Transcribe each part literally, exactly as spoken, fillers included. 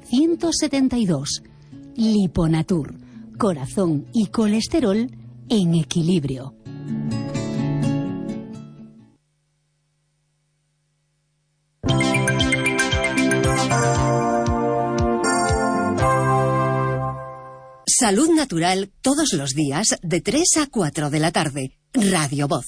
novecientos setenta y dos. Liponatur, corazón y colesterol en equilibrio. Salud Natural todos los días de tres a cuatro de la tarde. Radio Voz.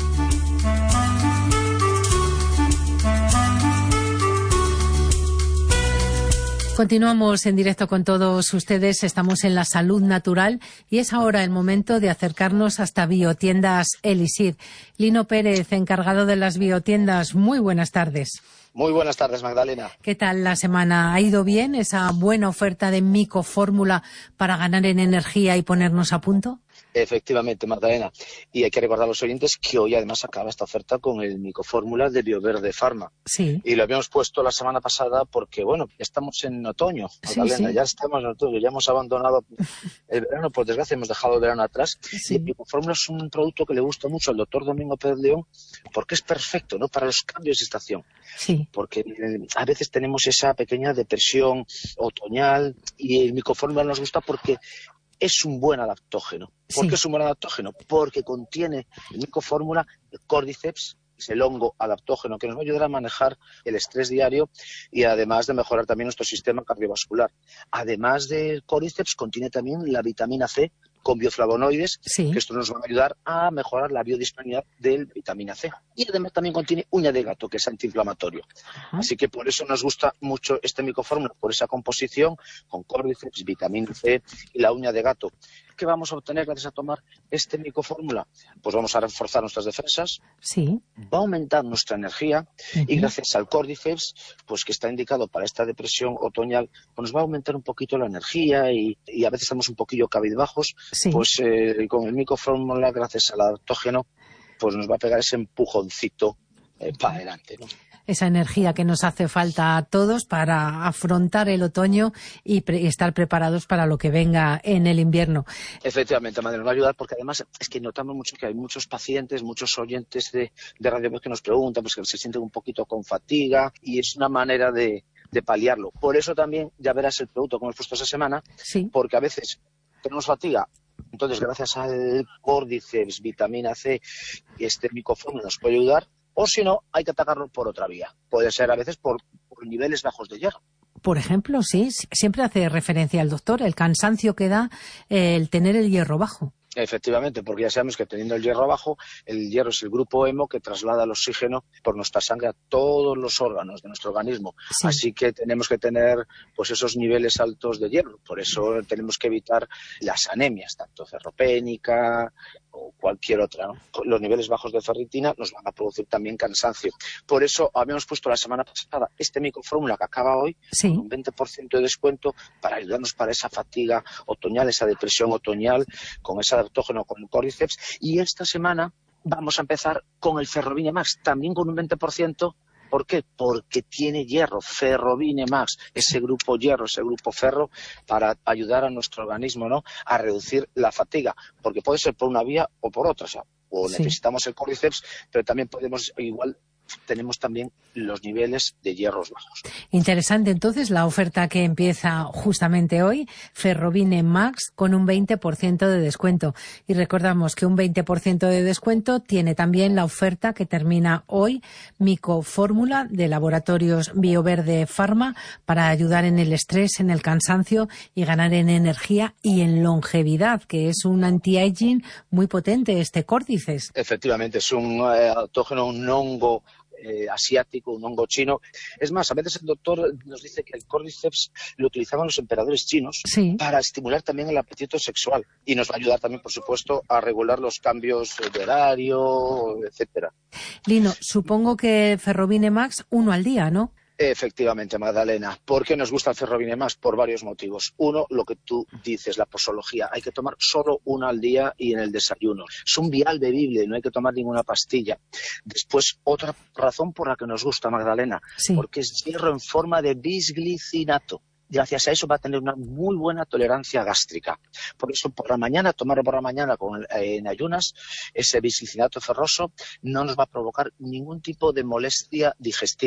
Continuamos en directo con todos ustedes, estamos en la Salud Natural y es ahora el momento de acercarnos hasta Biotiendas Elisir. Lino Pérez, encargado de las biotiendas, muy buenas tardes. Muy buenas tardes, Magdalena. ¿Qué tal la semana? ¿Ha ido bien esa buena oferta de Micofórmula para ganar en energía y ponernos a punto? Efectivamente, Magdalena. Y hay que recordar a los oyentes que hoy además acaba esta oferta con el Micofórmula de Bioverde Pharma. Sí. Y lo habíamos puesto la semana pasada porque, bueno, ya estamos en otoño, Magdalena. Sí, sí. Ya estamos en otoño, ya hemos abandonado el verano, por desgracia hemos dejado el verano atrás. Sí. Y el Micofórmula es un producto que le gusta mucho al doctor Domingo Pérez León porque es perfecto, ¿no?, para los cambios de estación. Sí. Porque eh, a veces tenemos esa pequeña depresión otoñal y el Micofórmula nos gusta porque es un buen adaptógeno. ¿Por Sí. qué es un buen adaptógeno? Porque contiene el Micofórmula el Cordyceps, es el hongo adaptógeno que nos va a ayudar a manejar el estrés diario y además de mejorar también nuestro sistema cardiovascular. Además del Cordyceps contiene también la vitamina C con bioflavonoides, Sí. que esto nos va a ayudar a mejorar la biodisponibilidad de vitamina C. Y además también contiene uña de gato, que es antiinflamatorio. Ajá. Así que por eso nos gusta mucho este Micofórmula, por esa composición con Cordyceps, vitamina C y la uña de gato. ¿Qué vamos a obtener gracias a tomar este Micofórmula? Pues vamos a reforzar nuestras defensas, Sí. va a aumentar nuestra energía Uh-huh. y gracias al Cordyceps, pues que está indicado para esta depresión otoñal, pues nos va a aumentar un poquito la energía y, y a veces estamos un poquillo cabizbajos. Sí. Pues eh, con el Micofórmula, gracias al adaptógeno, pues nos va a pegar ese empujoncito eh, para adelante, ¿no? Esa energía que nos hace falta a todos para afrontar el otoño y, pre- y estar preparados para lo que venga en el invierno. Efectivamente, madre, nos va a ayudar porque además es que notamos mucho que hay muchos pacientes, muchos oyentes de, de Radio Voz que nos preguntan, pues que se sienten un poquito con fatiga y es una manera de, de paliarlo. Por eso también ya verás el producto que hemos puesto esa semana, Sí. porque a veces tenemos fatiga. Entonces, gracias al Cordyceps, vitamina C y este Micofórmula nos puede ayudar. O si no, hay que atacarlo por otra vía. Puede ser a veces por, por niveles bajos de hierro. Por ejemplo, sí, sí, siempre hace referencia al doctor, el cansancio que da eh, el tener el hierro bajo. Efectivamente, porque ya sabemos que teniendo el hierro bajo, el hierro es el grupo hemo que traslada el oxígeno por nuestra sangre a todos los órganos de nuestro organismo. Sí. Así que tenemos que tener pues esos niveles altos de hierro. Por eso tenemos que evitar las anemias, tanto ferropénica o cualquier otra, ¿no? Los niveles bajos de ferritina nos van a producir también cansancio. Por eso habíamos puesto la semana pasada este Micofórmula que acaba hoy, Sí. con un veinte por ciento de descuento para ayudarnos para esa fatiga otoñal, esa depresión otoñal, con ese adaptógeno, con el Cordyceps. Y esta semana vamos a empezar con el Ferrovine Max, también con un veinte por ciento. ¿Por qué? Porque tiene hierro, Ferrovine Max, ese grupo hierro, ese grupo ferro, para ayudar a nuestro organismo, ¿no?, a reducir la fatiga, porque puede ser por una vía o por otra, o sea, o Sí. necesitamos el Cordyceps, pero también podemos, igual, tenemos también los niveles de hierros bajos. Interesante, entonces, la oferta que empieza justamente hoy, Ferrovine Max, con un veinte por ciento de descuento. Y recordamos que un veinte por ciento de descuento tiene también la oferta que termina hoy, Micofórmula de Laboratorios Bioverde Pharma, para ayudar en el estrés, en el cansancio y ganar en energía y en longevidad, que es un anti-aging muy potente, este Cordyceps. Efectivamente, es un eh, adaptógeno, un hongo eh, asiático, un hongo chino. Es más, a veces el doctor nos dice que el Cordyceps lo utilizaban los emperadores chinos Sí. para estimular también el apetito sexual y nos va a ayudar también, por supuesto, a regular los cambios de horario, etcétera. Lino, supongo que Ferrovine Max, uno al día, ¿no? Efectivamente, Magdalena. ¿Por qué nos gusta el Ferrovine Max? Por varios motivos. Uno, lo que tú dices, la posología. Hay que tomar solo una al día y en el desayuno. Es un vial bebible, no hay que tomar ninguna pastilla. Después, otra razón por la que nos gusta, Magdalena, Sí. porque es hierro en forma de bisglicinato. Gracias a eso va a tener una muy buena tolerancia gástrica. Por eso, por la mañana, tomarlo por la mañana con, eh, en ayunas, ese bisglicinato ferroso no nos va a provocar ningún tipo de molestia digestiva.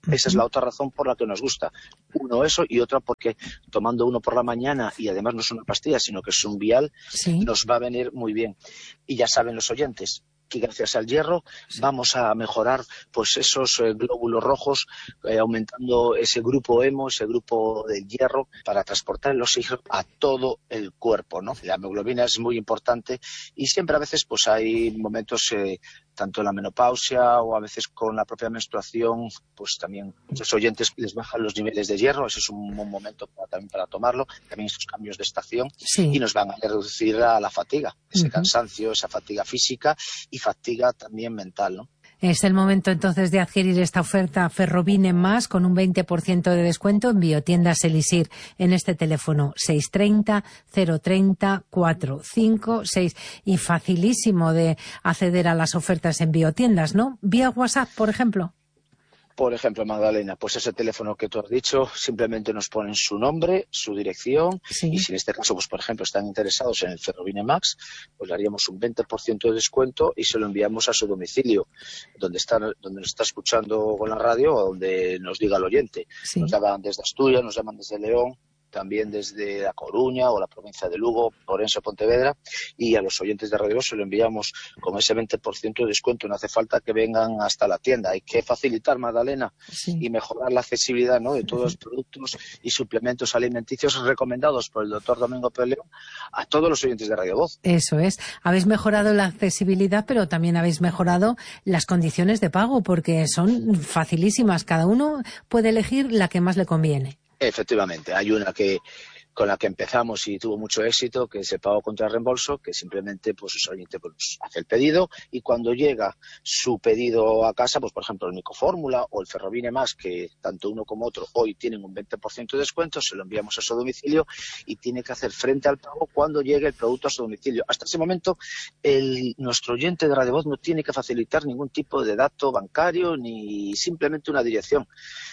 Uh-huh. Esa es la otra razón por la que nos gusta. Uno, eso, y otra porque tomando uno por la mañana, y además no es una pastilla, sino que es un vial, sí, nos va a venir muy bien. Y ya saben los oyentes que gracias al hierro sí, vamos a mejorar pues esos eh, glóbulos rojos, eh, aumentando ese grupo hemo, ese grupo del hierro, para transportar el oxígeno a todo el cuerpo, ¿no? La hemoglobina es muy importante y siempre a veces pues hay momentos, eh, tanto en la menopausia o a veces con la propia menstruación, pues también los oyentes les bajan los niveles de hierro, ese es un buen momento para, también para tomarlo, también esos cambios de estación, sí, y nos van a reducir a la fatiga, ese uh-huh, cansancio, esa fatiga física y fatiga también mental, ¿no? Es el momento entonces de adquirir esta oferta Ferrovine Más con un veinte por ciento de descuento en Biotiendas Elixir en este teléfono seis treinta, cero treinta, cuatrocientos cincuenta y seis y facilísimo de acceder a las ofertas en Biotiendas, ¿no? Vía WhatsApp, por ejemplo. Por ejemplo, Magdalena, pues ese teléfono que tú has dicho, simplemente nos ponen su nombre, su dirección, sí, y si en este caso, pues por ejemplo, están interesados en el Ferrovine Max, pues le haríamos un veinte por ciento de descuento y se lo enviamos a su domicilio, donde está, donde nos está escuchando con la radio o donde nos diga el oyente. Sí. Nos llaman desde Asturias, nos llaman desde León, también desde La Coruña o la provincia de Lugo, Orense, Pontevedra, y a los oyentes de Radio Voz se lo enviamos con ese veinte por ciento de descuento. No hace falta que vengan hasta la tienda, hay que facilitar, Magdalena, sí, y mejorar la accesibilidad, ¿no?, de todos los productos y suplementos alimenticios recomendados por el doctor Domingo Pérez León a todos los oyentes de Radio Voz. Eso es, habéis mejorado la accesibilidad, pero también habéis mejorado las condiciones de pago, porque son facilísimas, cada uno puede elegir la que más le conviene. Efectivamente, hay una que con la que empezamos y tuvo mucho éxito, que es el pago contra reembolso, que simplemente pues el oyente pues, hace el pedido y cuando llega su pedido a casa, pues por ejemplo el Micofórmula o el Ferrovine Más, que tanto uno como otro hoy tienen un veinte por ciento de descuento, se lo enviamos a su domicilio y tiene que hacer frente al pago cuando llegue el producto a su domicilio. Hasta ese momento el, nuestro oyente de Radio Voz no tiene que facilitar ningún tipo de dato bancario ni simplemente una dirección.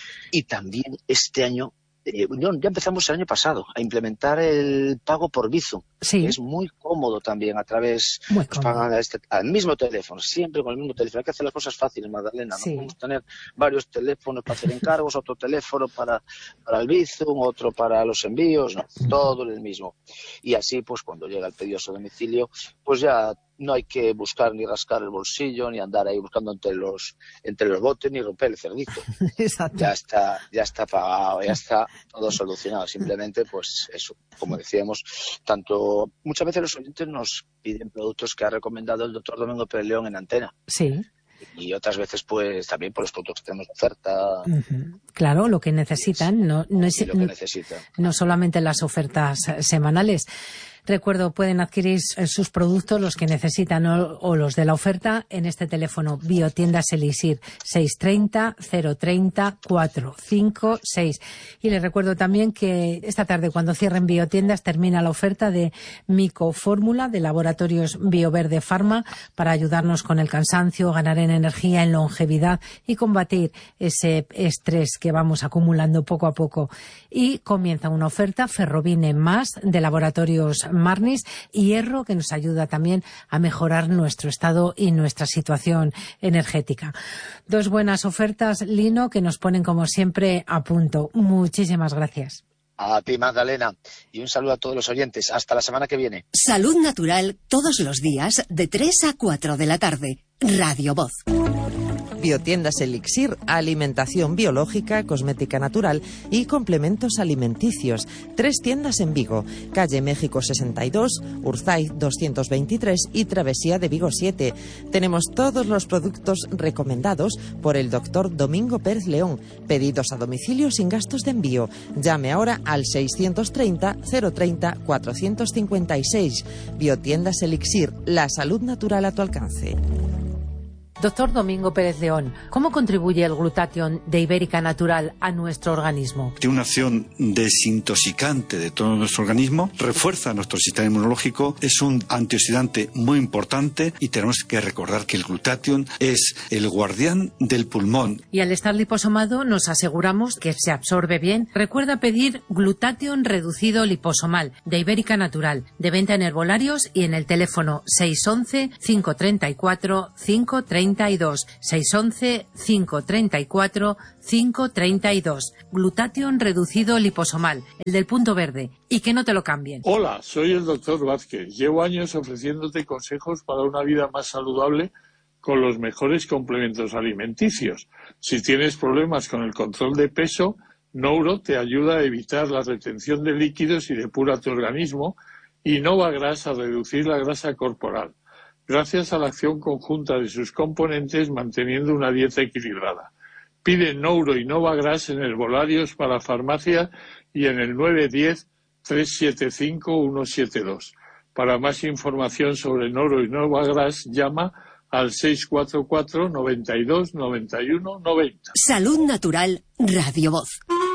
Y también este año Eh, ya empezamos el año pasado a implementar el pago por Bizum, sí, que es muy cómodo también, a través, nos pagan a este, al mismo teléfono, siempre con el mismo teléfono. Hay que hacer las cosas fáciles, Magdalena, sí, no podemos tener varios teléfonos para hacer encargos, otro teléfono para, para el Bizum, otro para los envíos, no, todo el mismo. Y así, pues cuando llega el pedido a su domicilio, pues ya no hay que buscar ni rascar el bolsillo, ni andar ahí buscando entre los entre los botes, ni romper el cerdito. Exacto. Ya está, ya está pagado, ya está todo solucionado. Simplemente, pues eso, como decíamos, tanto muchas veces los oyentes nos piden productos que ha recomendado el doctor Domingo Pérez León en antena. Sí. Y otras veces, pues, también por los productos que tenemos de oferta. Uh-huh. Claro, lo que necesitan, no, no es lo que necesitan. No solamente las ofertas semanales. Recuerdo, pueden adquirir sus productos, los que necesitan o, o los de la oferta, en este teléfono Biotiendas Elixir seis treinta, cero treinta, cuatrocientos cincuenta y seis. Y les recuerdo también que esta tarde, cuando cierren Biotiendas, termina la oferta de Micofórmula de Laboratorios Bioverde Pharma para ayudarnos con el cansancio, ganar en energía, en longevidad y combatir ese estrés que vamos acumulando poco a poco. Y comienza una oferta Ferrovine Más de Laboratorios Marnis y hierro, que nos ayuda también a mejorar nuestro estado y nuestra situación energética. Dos buenas ofertas, Lino, que nos ponen como siempre a punto. Muchísimas gracias. A ti, Magdalena, y un saludo a todos los oyentes. Hasta la semana que viene. Salud Natural todos los días de tres a cuatro de la tarde. Radio Voz. Biotiendas Elixir, alimentación biológica, cosmética natural y complementos alimenticios. Tres tiendas en Vigo, calle México sesenta y dos, Urzaiz doscientos veintitrés y Travesía de Vigo siete. Tenemos todos los productos recomendados por el doctor Domingo Pérez León. Pedidos a domicilio sin gastos de envío. Llame ahora al seiscientos treinta, cero treinta, cuatrocientos cincuenta y seis. Biotiendas Elixir, la salud natural a tu alcance. Doctor Domingo Pérez León, ¿cómo contribuye el glutatión de Ibérica Natural a nuestro organismo? Tiene una acción desintoxicante de todo nuestro organismo, refuerza nuestro sistema inmunológico, es un antioxidante muy importante y tenemos que recordar que el glutatión es el guardián del pulmón. Y al estar liposomado nos aseguramos que se absorbe bien. Recuerda pedir glutatión reducido liposomal de Ibérica Natural, de venta en herbolarios y en el teléfono seis once, cinco treinta y cuatro, cinco treinta. treinta y dos, seiscientos once, quinientos treinta y cuatro, quinientos treinta y dos. Glutatión reducido liposomal, el del punto verde, y que no te lo cambien. Hola, soy el doctor Vázquez. Llevo años ofreciéndote consejos para una vida más saludable con los mejores complementos alimenticios. Si tienes problemas con el control de peso, Nouro te ayuda a evitar la retención de líquidos y depura tu organismo, y Novagras a reducir la grasa corporal, gracias a la acción conjunta de sus componentes manteniendo una dieta equilibrada. Pide Nouro y Novagras en herbolarios para farmacia y en el nueve uno cero, tres siete cinco, uno siete dos. Para más información sobre Nouro y Novagras, llama al seis cuatro cuatro, noventa y dos, noventa y uno, noventa. Salud Natural, Radio Voz.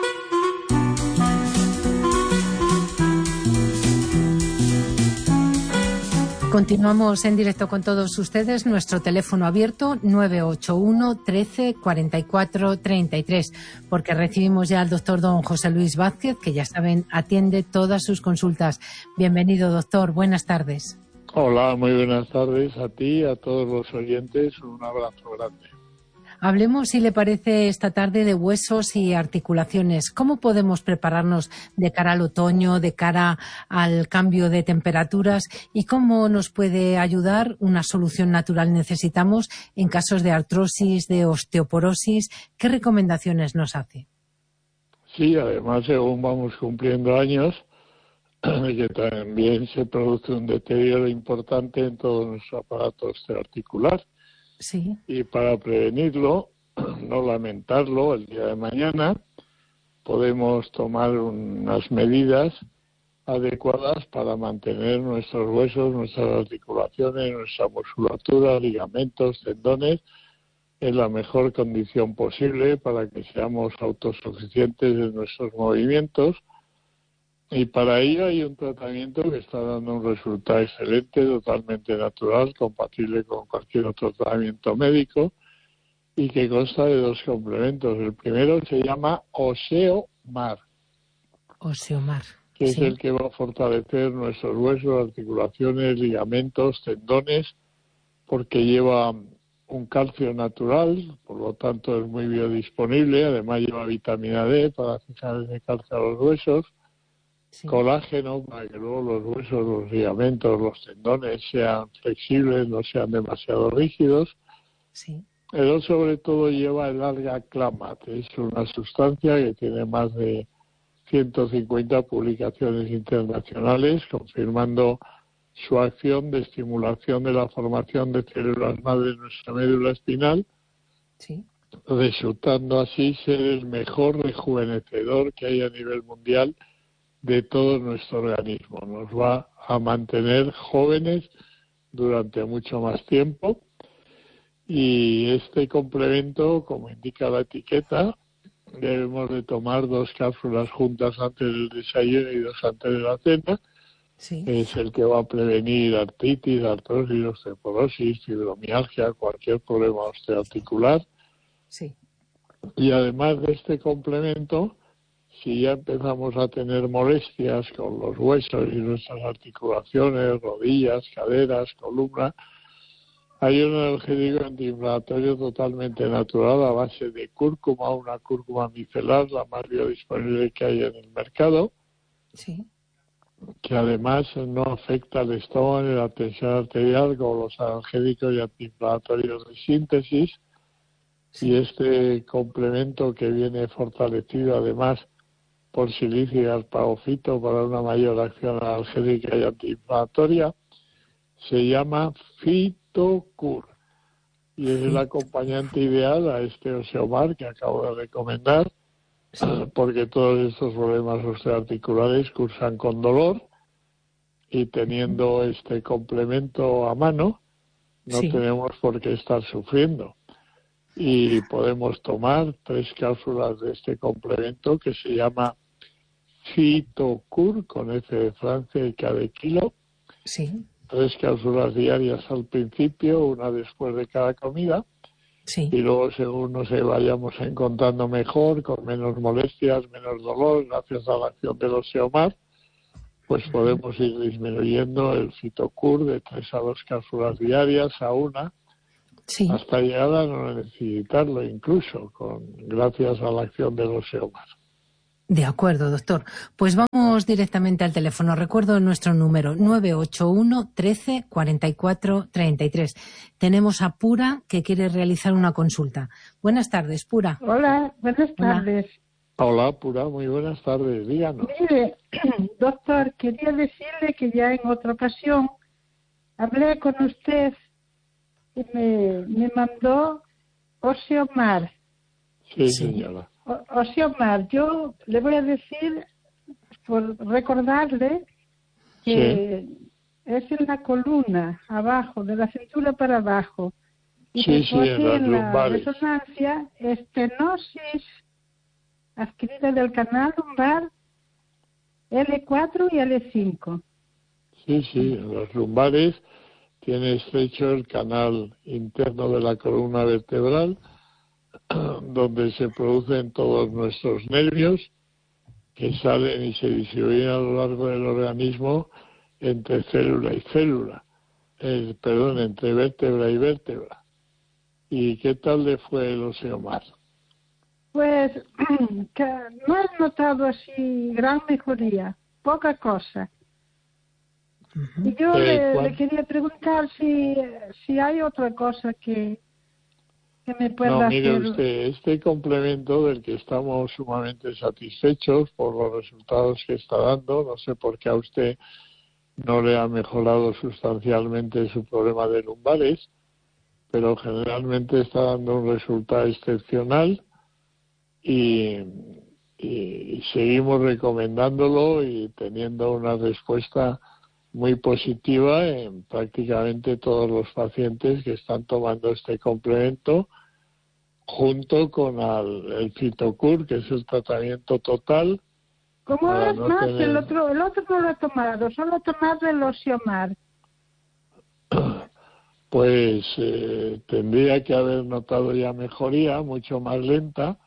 Continuamos en directo con todos ustedes. Nuestro teléfono abierto nueve ocho uno, trece, cuarenta y cuatro, treinta y tres, porque recibimos ya al doctor don José Luis Vázquez, que ya saben, atiende todas sus consultas. Bienvenido, doctor. Buenas tardes. Hola, muy buenas tardes a ti y a todos los oyentes. Un abrazo grande. Hablemos, si le parece, esta tarde de huesos y articulaciones. ¿Cómo podemos prepararnos de cara al otoño, de cara al cambio de temperaturas, y cómo nos puede ayudar una solución natural necesitamos en casos de artrosis, de osteoporosis? ¿Qué recomendaciones nos hace? Sí, además, según vamos cumpliendo años, que también se produce un deterioro importante en todo nuestro aparato osteoarticular. Sí. Y para prevenirlo, no lamentarlo, el día de mañana podemos tomar unas medidas adecuadas para mantener nuestros huesos, nuestras articulaciones, nuestra musculatura, ligamentos, tendones en la mejor condición posible para que seamos autosuficientes en nuestros movimientos. Y para ello hay un tratamiento que está dando un resultado excelente, totalmente natural, compatible con cualquier otro tratamiento médico, y que consta de dos complementos. El primero se llama Osteomar. Osteomar. Que sí. es el que va a fortalecer nuestros huesos, articulaciones, ligamentos, tendones, porque lleva un calcio natural, por lo tanto es muy biodisponible, además lleva vitamina D para fijar ese calcio a los huesos. Sí. Colágeno para que luego los huesos, los ligamentos, los tendones sean flexibles, no sean demasiado rígidos. Sí. Pero sobre todo lleva el alga clamat, es una sustancia que tiene más de ciento cincuenta publicaciones internacionales confirmando su acción de estimulación de la formación de células madre en nuestra médula espinal, sí. resultando así ser el mejor rejuvenecedor que hay a nivel mundial de todo nuestro organismo. Nos va a mantener jóvenes durante mucho más tiempo, y este complemento, como indica la etiqueta, debemos de tomar dos cápsulas juntas antes del desayuno y dos antes de la cena. Sí. Es el que va a prevenir artritis, artrosis, osteoporosis, fibromialgia, cualquier problema osteoarticular. Sí. Y además de este complemento, si ya empezamos a tener molestias con los huesos y nuestras articulaciones, rodillas, caderas, columna, hay un analgésico antiinflamatorio totalmente natural a base de cúrcuma, una cúrcuma micelar, la más biodisponible que hay en el mercado, sí. que además no afecta al estómago ni la tensión arterial como los analgésicos y antiinflamatorios de síntesis. Sí. Y este complemento, que viene fortalecido además por silicio y alpagofito para una mayor acción analgésica y antiinflamatoria, se llama Fitocur, y es el acompañante ideal a este Osteomar que acabo de recomendar, sí. porque todos estos problemas osteoarticulares cursan con dolor, y teniendo este complemento a mano no sí. tenemos por qué estar sufriendo. Y podemos tomar tres cápsulas de este complemento que se llama Fitocur, con F de Francia y K de kilo. Sí. Tres cápsulas diarias al principio, una después de cada comida. Sí. Y luego, según nos vayamos encontrando mejor, con menos molestias, menos dolor, gracias a la acción del Osteomar, pues podemos ir disminuyendo el Fitocur de tres a dos cápsulas diarias a una, Sí. hasta llegar a no necesitarlo, incluso con gracias a la acción del Oseomar. De acuerdo, doctor. Pues vamos directamente al teléfono. Recuerdo nuestro número nueve ocho uno, trece, cuarenta y cuatro, treinta y tres. Tenemos a Pura que quiere realizar una consulta. Buenas tardes, Pura. Hola, buenas tardes. Hola, Pura, muy buenas tardes. Díganos. Mire, doctor, quería decirle que ya en otra ocasión hablé con usted y me, me mandó Oseomar. Sí, señora. O, Oseomar, yo le voy a decir, por recordarle, que Sí. es en la columna, abajo, de la cintura para abajo. Y Sí, sí, después en las en la lumbares. resonancia, estenosis adquirida del canal lumbar L cuatro y L cinco. Sí, sí, en los lumbares tiene estrecho el canal interno de la columna vertebral, donde se producen todos nuestros nervios que salen y se distribuyen a lo largo del organismo entre célula y célula, eh, perdón, entre vértebra y vértebra. ¿Y qué tal le fue el Oseomar? Pues que no he notado así gran mejoría, poca cosa. Y yo Eh, le, ¿cuál? le quería preguntar si, si hay otra cosa que, que me pueda No, mire hacer. usted, este complemento del que estamos sumamente satisfechos por los resultados que está dando, no sé por qué a usted no le ha mejorado sustancialmente su problema de lumbares, pero generalmente está dando un resultado excepcional y, y, y seguimos recomendándolo y teniendo una respuesta muy positiva en prácticamente todos los pacientes que están tomando este complemento junto con al, el Fitocur, que es el tratamiento total. ¿Cómo para es no más? tener- El otro el otro no lo he tomado, solo he tomado el Oseomar. Pues eh, tendría que haber notado ya mejoría, mucho más lenta,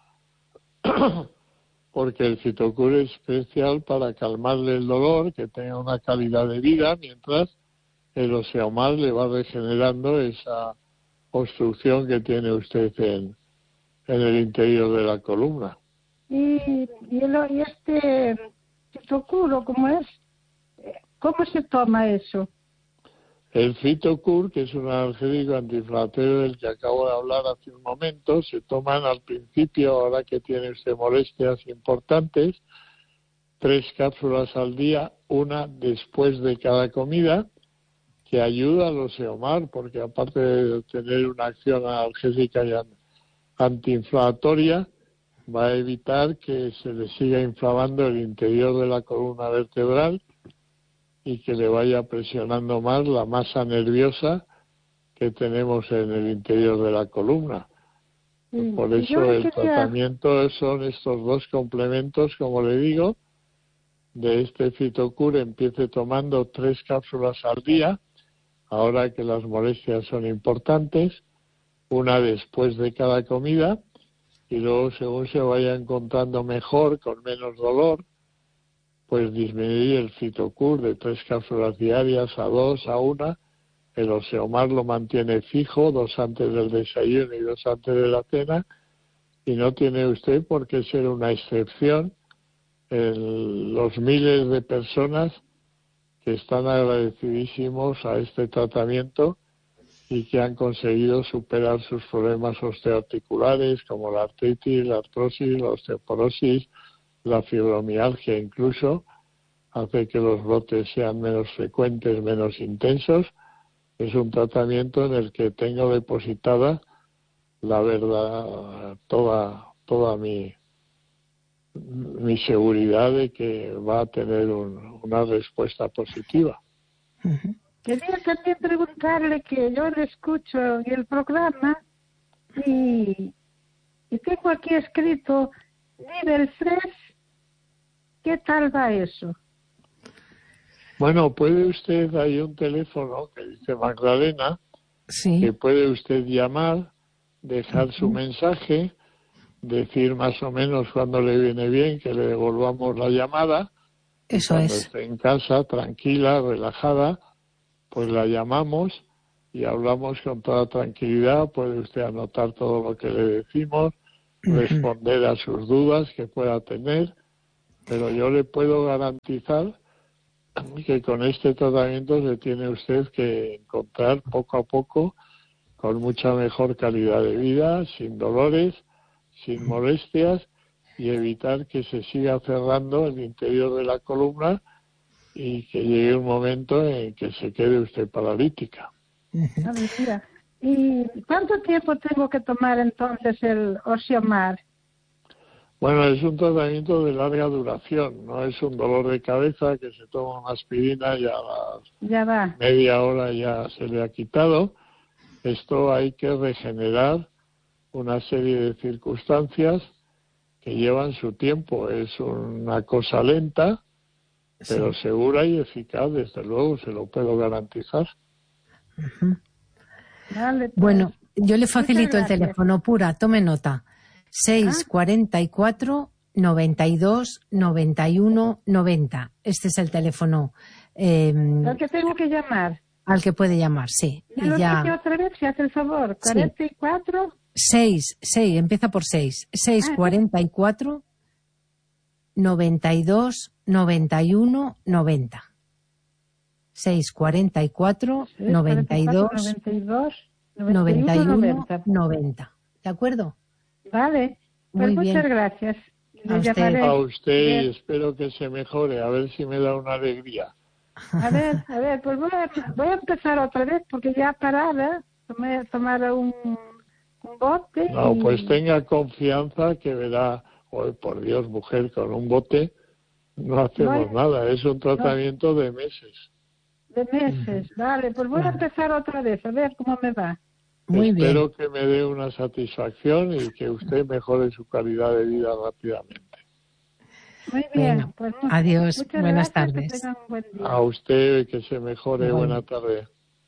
porque el Fitocur es especial para calmarle el dolor, que tenga una calidad de vida, mientras el Oseomar le va regenerando esa obstrucción que tiene usted en, en el interior de la columna. Y, y, el, y este Fitocuro, ¿cómo es? ¿Cómo se toma eso? El Fitocur, que es un analgésico antiinflamatorio del que acabo de hablar hace un momento, se toman al principio, ahora que tiene usted molestias importantes, tres cápsulas al día, una después de cada comida, que ayuda al Oseomar, porque aparte de tener una acción analgésica y antiinflamatoria, va a evitar que se le siga inflamando el interior de la columna vertebral y que le vaya presionando más la masa nerviosa que tenemos en el interior de la columna. Sí. Por Yo eso le el quería- tratamiento son estos dos complementos, como le digo, de este Fitocur. Empiece tomando tres cápsulas al día, ahora que las molestias son importantes, una después de cada comida, y luego según se vaya encontrando mejor, con menos dolor, pues disminuir el Fitocur de tres cápsulas diarias a dos, a una. El Oseomar lo mantiene fijo, dos antes del desayuno y dos antes de la cena, y no tiene usted por qué ser una excepción en los miles de personas que están agradecidísimos a este tratamiento y que han conseguido superar sus problemas osteoarticulares como la artritis, la artrosis, la osteoporosis, la fibromialgia incluso, hace que los brotes sean menos frecuentes, menos intensos. Es un tratamiento en el que tengo depositada la verdad, toda, toda mi, mi seguridad de que va a tener un, una respuesta positiva. Quería también preguntarle que yo le escucho en el programa y, y tengo aquí escrito nivel tres. ¿Qué tal va eso? Bueno, puede usted, hay un teléfono que dice Magdalena, Sí. que puede usted llamar, dejar su mensaje, decir más o menos cuando le viene bien que le devolvamos la llamada. Eso Cuando es. esté en casa, tranquila, relajada, pues la llamamos y hablamos con toda tranquilidad. Puede usted anotar todo lo que le decimos, responder a sus dudas que pueda tener, pero yo le puedo garantizar que con este tratamiento se tiene usted que encontrar poco a poco con mucha mejor calidad de vida, sin dolores, sin molestias, y evitar que se siga cerrando el interior de la columna y que llegue un momento en que se quede usted paralítica. A ver, mira, ¿y cuánto tiempo tengo que tomar entonces el Osteomar? Bueno, es un tratamiento de larga duración, no es un dolor de cabeza que se toma una aspirina y a la Ya va. media hora ya se le ha quitado. Esto hay que regenerar una serie de circunstancias que llevan su tiempo. Es una cosa lenta, pero sí, segura y eficaz, desde luego, se lo puedo garantizar. Uh-huh. Vale, pues. Bueno, yo le facilito el teléfono, Pura, tome nota. seis cuarenta y cuatro, noventa y dos, noventa y uno, noventa. Este es el teléfono. Eh, ¿Al que tengo que llamar? Al que puede llamar, sí. ¿Me y lo ya... dice otra vez, si hace el favor? ¿cuarenta y cuatro? seis, seis, empieza por seis. seis cuarenta y cuatro, noventa y dos, noventa y uno, noventa. seis cuarenta y cuatro, noventa y dos, noventa y uno, noventa. ¿De acuerdo? Vale, pues muy muchas bien. Gracias. A usted. A usted, y espero que se mejore, a ver si me da una alegría. A ver, a ver, pues voy a, voy a empezar otra vez porque ya parada, tomé, tomar un, un bote. No, y... pues tenga confianza que verá, oh, por Dios, mujer, con un bote no hacemos no, nada, es un tratamiento no. de meses. De meses, vale, pues voy a empezar otra vez, a ver cómo me va. Muy Espero bien. que me dé una satisfacción y que usted mejore su calidad de vida rápidamente. Muy bien, Bueno, pues adiós, muchas buenas gracias, tardes. Que tengan un buen día. A usted, que se mejore, Bueno. buena tarde.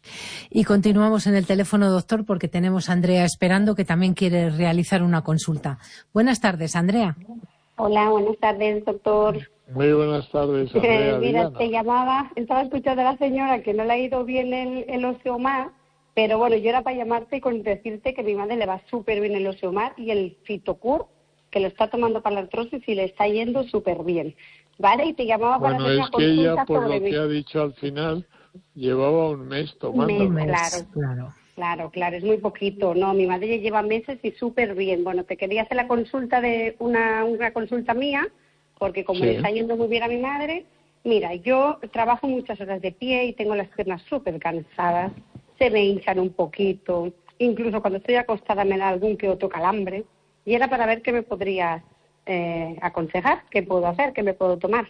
Y continuamos en el teléfono, doctor, porque tenemos a Andrea esperando, que también quiere realizar una consulta. Buenas tardes, Andrea. Hola, buenas tardes, doctor. Muy buenas tardes, Andrea. Mira, Diana. te llamaba, estaba escuchando a la señora que no le ha ido bien el, el Osteomar, pero bueno, yo era para llamarte y con decirte que a mi madre le va súper bien el Osteomar y el Fitocur, que lo está tomando para la artrosis y le está yendo súper bien. ¿Vale? Y te llamaba bueno, para hacer una consulta. Bueno, es que ella, por sobre lo mi... que ha dicho al final, llevaba un mes tomando. Un mes, claro, claro. Claro, claro, es muy poquito. No, mi madre ya lleva meses y súper bien. Bueno, te quería hacer la consulta de una, una consulta mía, porque como sí. le está yendo muy bien a mi madre, mira, yo trabajo muchas horas de pie y tengo las piernas súper cansadas, se me hinchan un poquito, incluso cuando estoy acostada me da algún que otro calambre, y era para ver qué me podrías eh, aconsejar, qué puedo hacer, qué me puedo tomar.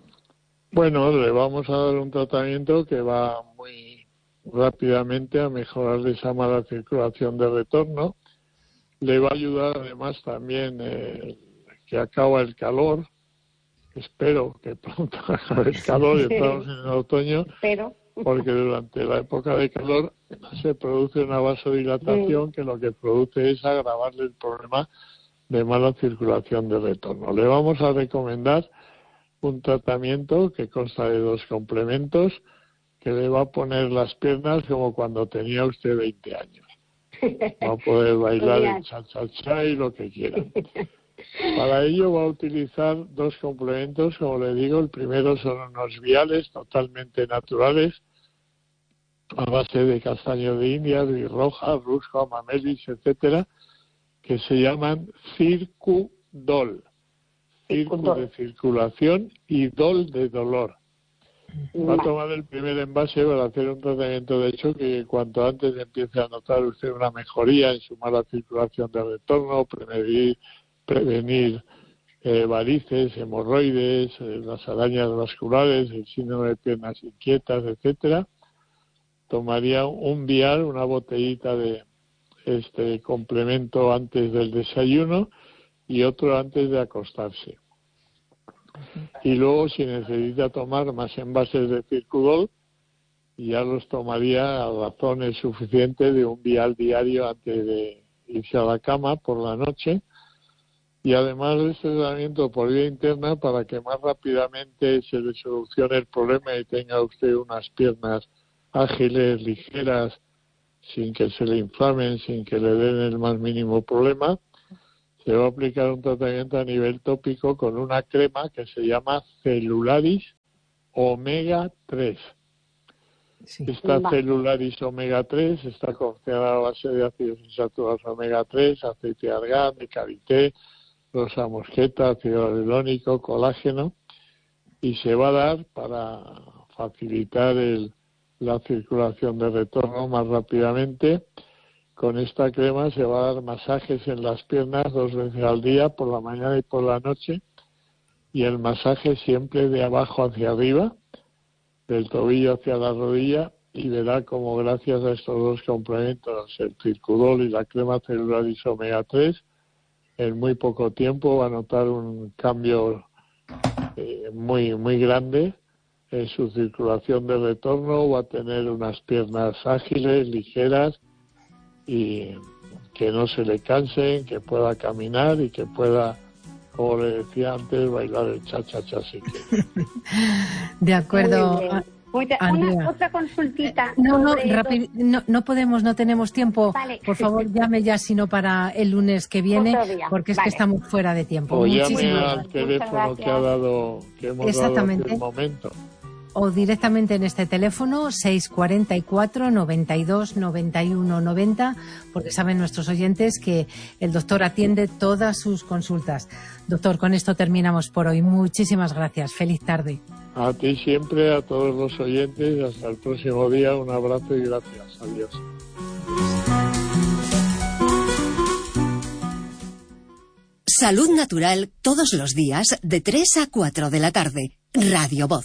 Bueno, le vamos a dar un tratamiento que va muy rápidamente a mejorar esa mala circulación de retorno. Le va a ayudar además también eh, que acaba el calor. Espero que pronto acabe el calor, y estamos en el otoño, Pero... porque durante la época de calor se produce una vasodilatación sí. que lo que produce es agravarle el problema de mala circulación de retorno. Le vamos a recomendar un tratamiento que consta de dos complementos que le va a poner las piernas como cuando tenía usted veinte años. Va a poder bailar el cha-cha-cha y lo que quiera. Para ello va a utilizar dos complementos, como le digo. El primero son unos viales totalmente naturales a base de castaño de India, roja, rusco, amamelis, etcétera, que se llaman Circudol. Circu de circulación y Dol de dolor. Va a tomar el primer envase para hacer un tratamiento, de hecho, que cuanto antes empiece a notar usted una mejoría en su mala circulación de retorno, prevenir, prevenir eh, varices, hemorroides, eh, las arañas vasculares, el síndrome de piernas inquietas, etcétera. Tomaría un vial, una botellita de este complemento antes del desayuno y otro antes de acostarse. Y luego, si necesita tomar más envases de Circudol, ya los tomaría a razones suficientes de un vial diario antes de irse a la cama por la noche. Y además de este tratamiento por vía interna, para que más rápidamente se le solucione el problema y tenga usted unas piernas ágiles, ligeras sin que se le inflamen, sin que le den el más mínimo problema, se va a aplicar un tratamiento a nivel tópico con una crema que se llama Celularis Omega tres. Sí. Esta Va. Celularis Omega tres está concentrada a base de ácidos insaturados Omega tres, aceite de argán, de karité, rosa mosqueta, ácido hialurónico, colágeno, y se va a dar para facilitar el, la circulación de retorno más rápidamente. Con esta crema se va a dar masajes en las piernas dos veces al día, por la mañana y por la noche, y el masaje siempre de abajo hacia arriba, del tobillo hacia la rodilla, y verá como gracias a estos dos complementos, el Circudol y la crema Celularis Omega tres, en muy poco tiempo va a notar un cambio eh, muy muy grande en su circulación de retorno, va a tener unas piernas ágiles, ligeras, y que no se le cansen, que pueda caminar y que pueda, como le decía antes, bailar el cha-cha-cha. De acuerdo. Una, otra consultita. No, no, rápido, no, no podemos, no tenemos tiempo. Vale. Por favor, llame ya, sino para el lunes que viene, porque es vale. que estamos fuera de tiempo. O llame al teléfono que ha dado, que hemos Exactamente. dado hace un momento. O directamente en este teléfono seis cuatro cuatro, noventa y dos, noventa y uno, noventa, porque saben nuestros oyentes que el doctor atiende todas sus consultas. Doctor, con esto terminamos por hoy. Muchísimas gracias. Feliz tarde. A ti siempre, a todos los oyentes. Hasta el próximo día. Un abrazo y gracias. Adiós. Salud Natural todos los días de tres a cuatro de la tarde. Radio Voz.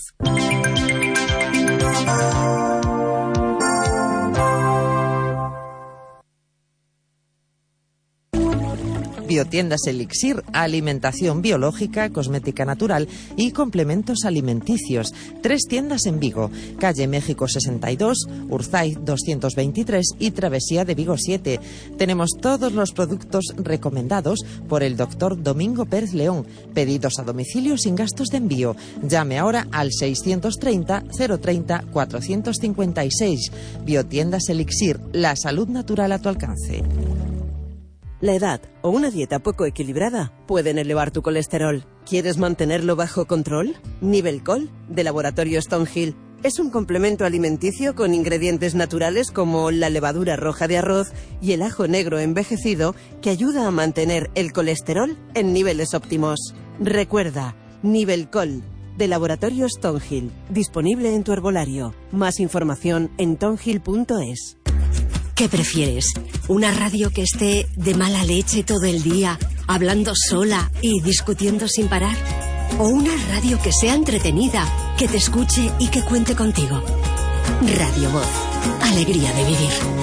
Biotiendas Elixir, alimentación biológica, cosmética natural y complementos alimenticios. Tres tiendas en Vigo, calle México sesenta y dos, Urzaiz doscientos veintitrés y Travesía de Vigo siete. Tenemos todos los productos recomendados por el doctor Domingo Pérez León. Pedidos a domicilio sin gastos de envío. Llame ahora al seiscientos treinta, cero treinta, cuatrocientos cincuenta y seis. Biotiendas Elixir, la salud natural a tu alcance. La edad o una dieta poco equilibrada pueden elevar tu colesterol. ¿Quieres mantenerlo bajo control? Nivelcol, de Laboratorio Stonehill, es un complemento alimenticio con ingredientes naturales como la levadura roja de arroz y el ajo negro envejecido que ayuda a mantener el colesterol en niveles óptimos. Recuerda, Nivelcol, de Laboratorio Stonehill, disponible en tu herbolario. Más información en tonhill punto es. ¿Qué prefieres? ¿Una radio que esté de mala leche todo el día, hablando sola y discutiendo sin parar? ¿O una radio que sea entretenida, que te escuche y que cuente contigo? Radio Voz. Alegría de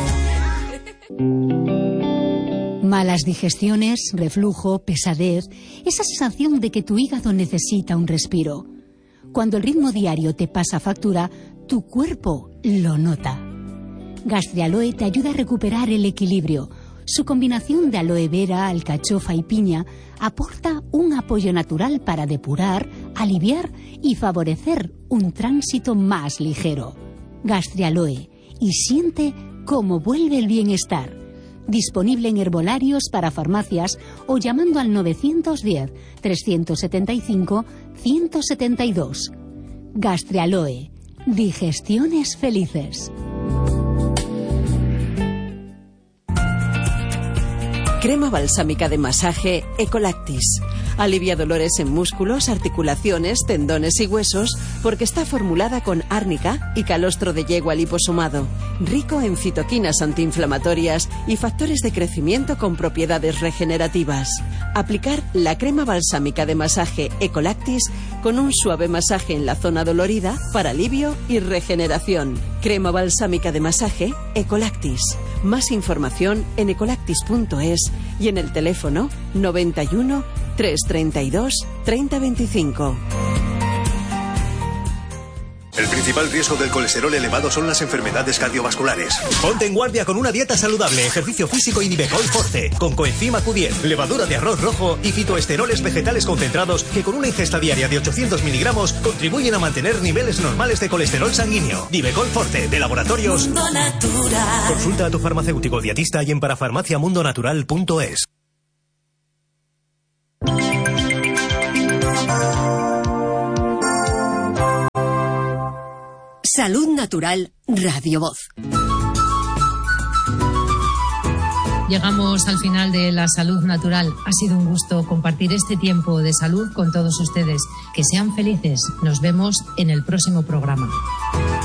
vivir. Malas digestiones, reflujo, pesadez, esa sensación de que tu hígado necesita un respiro. Cuando el ritmo diario te pasa factura, tu cuerpo lo nota. Gastrialoe te ayuda a recuperar el equilibrio. Su combinación de aloe vera, alcachofa y piña aporta un apoyo natural para depurar, aliviar y favorecer un tránsito más ligero. Gastrialoe, y siente cómo vuelve el bienestar. Disponible en herbolarios para farmacias o llamando al novecientos diez, trescientos setenta y cinco, ciento setenta y dos. Gastrialoe, digestiones felices. Crema balsámica de masaje Ecolactis. Alivia dolores en músculos, articulaciones, tendones y huesos porque está formulada con árnica y calostro de yegua liposomado, rico en citoquinas antiinflamatorias y factores de crecimiento con propiedades regenerativas. Aplicar la crema balsámica de masaje Ecolactis con un suave masaje en la zona dolorida para alivio y regeneración. Crema balsámica de masaje Ecolactis. Más información en ecolactis punto es y en el teléfono noventa y uno, trescientos treinta y dos, treinta veinticinco. El principal riesgo del colesterol elevado son las enfermedades cardiovasculares. Ponte en guardia con una dieta saludable, ejercicio físico y Nivecol Forte, con coenzima Q diez, levadura de arroz rojo y fitoesteroles vegetales concentrados que con una ingesta diaria de ochocientos miligramos contribuyen a mantener niveles normales de colesterol sanguíneo. Nivecol Forte, de Laboratorios Mundo Natural. Consulta a tu farmacéutico dietista y en parafarmaciamundonatural punto es. Salud Natural, Radio Voz. Llegamos al final de la Salud Natural. Ha sido un gusto compartir este tiempo de salud con todos ustedes. Que sean felices. Nos vemos en el próximo programa.